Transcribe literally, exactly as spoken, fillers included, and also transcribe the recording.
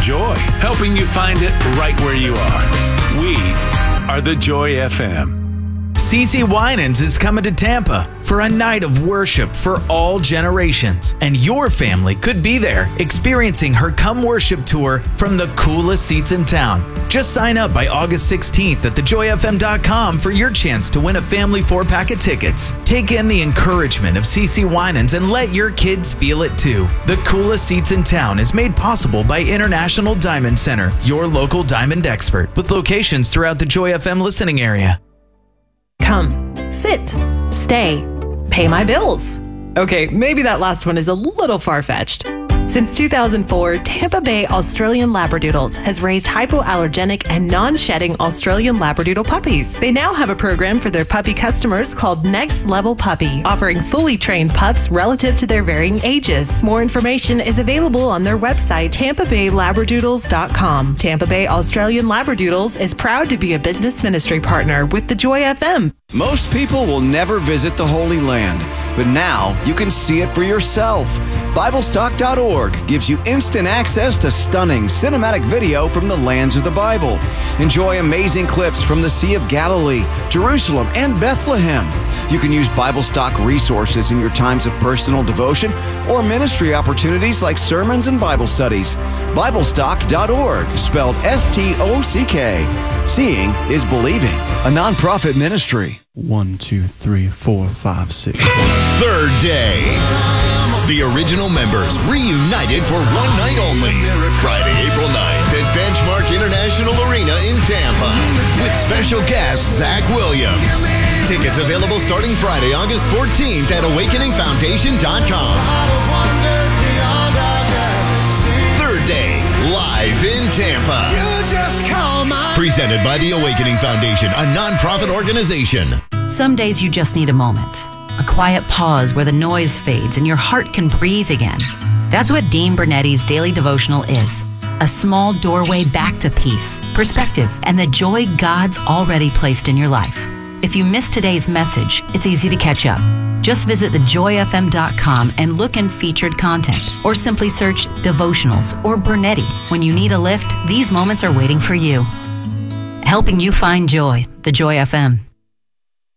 Joy, helping you find it right where you are. We are the Joy F M. CeCe Winans is coming to Tampa for a night of worship for all generations. And your family could be there, experiencing her Come Worship Tour from the coolest seats in town. Just sign up by August sixteenth at the joy f m dot com for your chance to win a family four-pack of tickets. Take in the encouragement of CeCe Winans and let your kids feel it too. The coolest seats in town is made possible by International Diamond Center, your local diamond expert, with locations throughout the Joy F M listening area. Come, sit, stay, pay my bills. Okay, maybe that last one is a little far-fetched. Since two thousand four, Tampa Bay Australian Labradoodles has raised hypoallergenic and non-shedding Australian Labradoodle puppies. They now have a program for their puppy customers called Next Level Puppy, offering fully trained pups relative to their varying ages. More information is available on their website, tampa bay labradoodles dot com. Tampa Bay Australian Labradoodles is proud to be a business ministry partner with the Joy F M. Most people will never visit the Holy Land, but now you can see it for yourself. Bible stock dot org gives you instant access to stunning cinematic video from the lands of the Bible. Enjoy amazing clips from the Sea of Galilee, Jerusalem, and Bethlehem. You can use BibleStock resources in your times of personal devotion or ministry opportunities like sermons and Bible studies. Bible stock dot org, spelled S T O C K. Seeing is believing, a nonprofit ministry. One, two, three, four, five, six. Third day. The original members reunited for one night only. Friday, April ninth at Benchmark International Arena in Tampa with special guest Zach Williams. Tickets available starting Friday, August fourteenth at awakening foundation dot com. Third day, live in Tampa. Presented by the Awakening Foundation, a nonprofit organization. Some days you just need a moment. A quiet pause where the noise fades and your heart can breathe again. That's what Dean Burnetti's Daily Devotional is. A small doorway back to peace, perspective, and the joy God's already placed in your life. If you missed today's message, it's easy to catch up. Just visit the joy f m dot com and look in featured content, or simply search Devotionals or Burnetti. When you need a lift, these moments are waiting for you. Helping you find joy, the Joy F M.